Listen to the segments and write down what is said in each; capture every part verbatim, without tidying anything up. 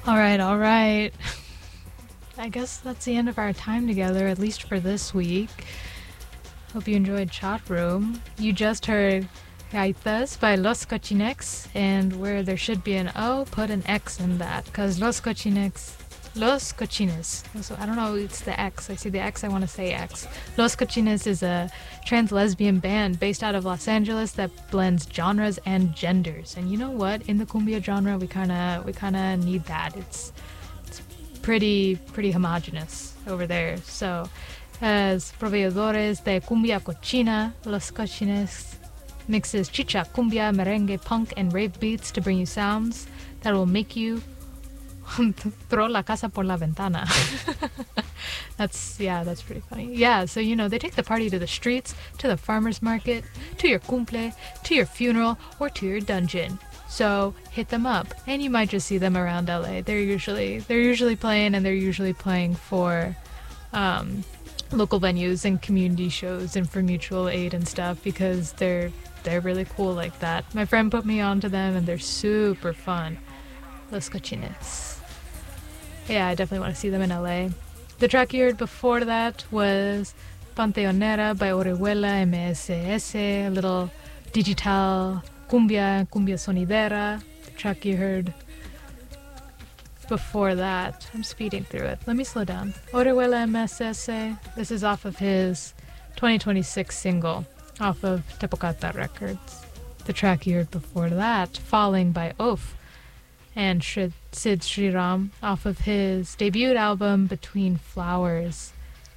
All right, all right. I guess that's the end of our time together, at least for this week. Hope you enjoyed Chat Room. You just heard Gaitas by Los Cochinex, and where there should be an O, put an X in that, because Los Cochinex, Los Cochines, so I don't know, it's the X, I see the X, I want to say X. Los Cochines is a trans lesbian band based out of Los Angeles that blends genres and genders, and you know what, in the cumbia genre, we kind of we kind of need that. It's, it's pretty, pretty homogenous over there, so as proveedores de cumbia cochina, Los Cochines mixes chicha, cumbia, merengue, punk, and rave beats to bring you sounds that will make you throw la casa por la ventana. That's, yeah, that's pretty funny. Yeah, so, you know, they take the party to the streets, to the farmer's market, to your cumple, to your funeral, or to your dungeon. So hit them up, and you might just see them around L A. They're usually, they're usually playing, and they're usually playing for um, local venues and community shows and for mutual aid and stuff, because they're they're really cool like that. My friend put me onto them, and they're super fun. Los Cochines. Yeah, I definitely want to see them in L A. The track you heard before that was Panteonera by Orihuela M S S, a little digital cumbia, cumbia sonidera. The track you heard before that, I'm speeding through it. Let me slow down. Orihuela M S S, this is off of his twenty twenty-six single, off of Tepocata Records. The track you heard before that, Falling by Oaf and Sid Sriram, off of his debut album Between Flowers.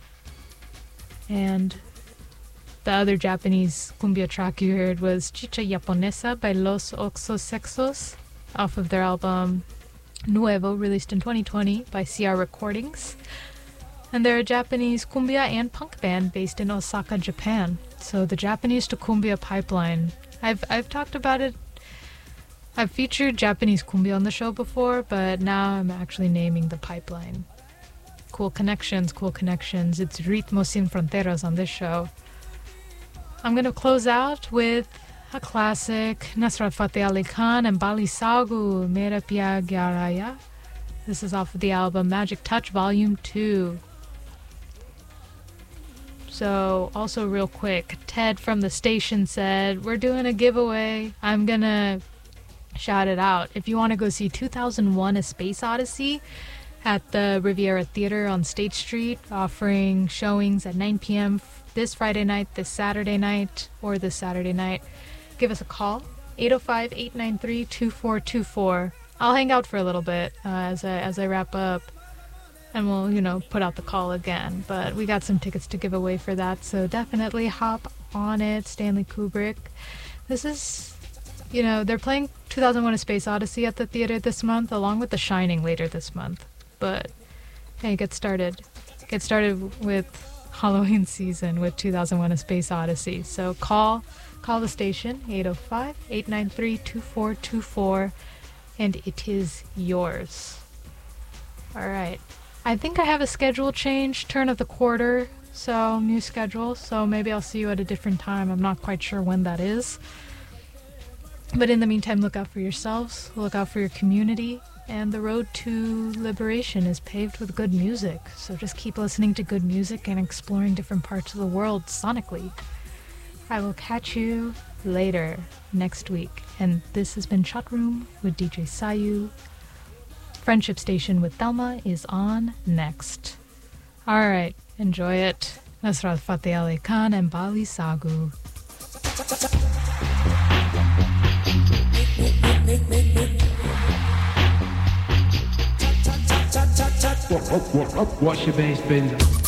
And the other Japanese cumbia track you heard was Chicha Japonesa by Los Oxosexos, off of their album Nuevo, released in twenty twenty by C R Recordings. And they're a Japanese cumbia and punk band based in Osaka, Japan. So the Japanese to cumbia pipeline. I've I've talked about it. I've featured Japanese cumbia on the show before, but now I'm actually naming the pipeline. Cool connections, cool connections. It's Ritmo Sin Fronteras on this show. I'm going to close out with a classic, Nusrat Fateh Ali Khan and Bali Sagu, Mera Pyar Gyaraya. This is off of the album Magic Touch Volume two. So, also real quick, Ted from the station said, we're doing a giveaway. I'm going to shout it out. If you want to go see two thousand one A Space Odyssey at the Riviera Theater on State Street, offering showings at nine p.m. this Friday night, this Saturday night, or this Saturday night, give us a call, eight oh five, eight nine three, two four two four. I'll hang out for a little bit uh, as I as I wrap up, and we'll, you know, put out the call again. But we got some tickets to give away for that, so definitely hop on it. Stanley Kubrick. This is, you know, they're playing two thousand one A Space Odyssey at the theater this month, along with The Shining later this month. But, hey, get started. Get started with Halloween season with two thousand one A Space Odyssey. So call, call the station, eight oh five, eight nine three, two four two four, and it is yours. All right. I think I have a schedule change, turn of the quarter, so new schedule, so maybe I'll see you at a different time. I'm not quite sure when that is. But in the meantime, look out for yourselves, look out for your community, and the road to liberation is paved with good music. So just keep listening to good music and exploring different parts of the world sonically. I will catch you later next week. And this has been Chat Room with D J Sayu. Friendship Station with Thelma is on next. Alright, enjoy it. Nusrat Fateh Ali Khan and Bali Sagu. What's your bass bin?